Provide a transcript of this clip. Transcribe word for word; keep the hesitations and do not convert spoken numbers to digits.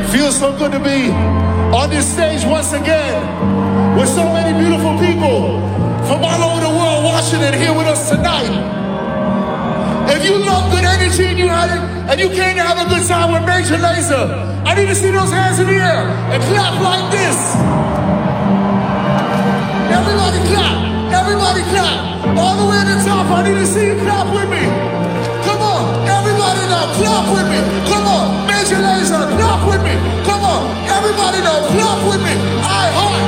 Feels so good to be on this stage once again with so many beautiful people from all over the world watching and here with us tonight. If you love good energy and you had it, and you came to have a good time with Major Lazer, I need to see those hands in the air and clap like this. Everybody clap, everybody clap. All the way to the top, I need to see you clap with me. Come on, everybody now, clap with me. Come on, Major Lazer, clap with me. Come on, everybody now, clap with me. I heart